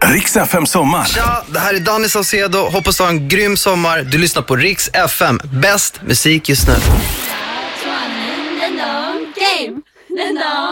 Riks FM Sommar. Tja, det här är Danny Saucedo. Hoppas du har en grym sommar. Du lyssnar på Riks FM. Bäst musik just nu.